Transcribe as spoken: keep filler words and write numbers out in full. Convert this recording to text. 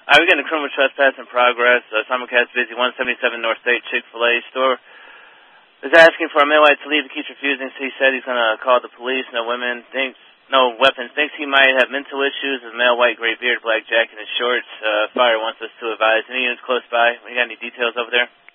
Alright, we got a criminal trespass in progress. Uh, Simulcast busy, one seventy-seven North State Chick-fil-A store. Is asking for a male white to leave. He keeps refusing, so he said he's going to call the police. No women, thinks, no weapons. Thinks he might have mental issues. His male white, gray beard, black jacket, and shorts. Uh, fire wants us to advise. Any units close by? We got any details over there?